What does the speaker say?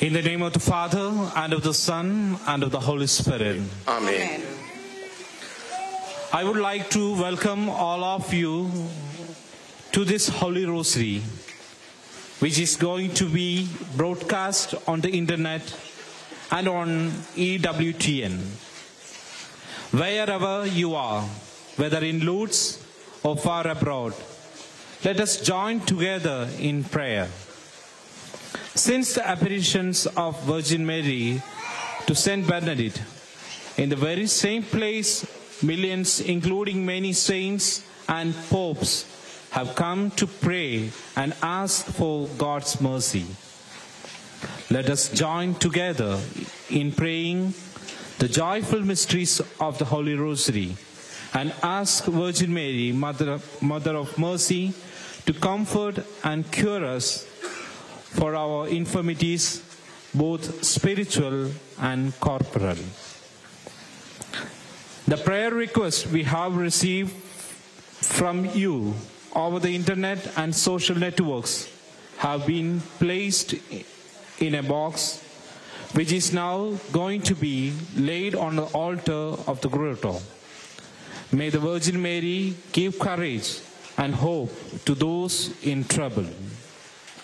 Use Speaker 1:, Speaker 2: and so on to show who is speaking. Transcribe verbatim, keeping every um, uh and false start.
Speaker 1: In the name of the Father, and of the Son, and of the Holy Spirit.
Speaker 2: Amen.
Speaker 1: I would like to welcome all of you to this Holy Rosary, which is going to be broadcast on the internet and on E W T N. Wherever you are, whether in Lourdes or far abroad, let us join together in prayer. Since the apparitions of Virgin Mary to Saint Bernadette, in the very same place, millions, including many saints and popes, have come to pray and ask for God's mercy. Let us join together in praying the joyful mysteries of the Holy Rosary and ask Virgin Mary, Mother, Mother of Mercy, to comfort and cure us for our infirmities, both spiritual and corporal. The prayer request we have received from you over the internet and social networks have been placed in a box which is now going to be laid on the altar of the grotto. May the Virgin Mary give courage and hope to those in trouble.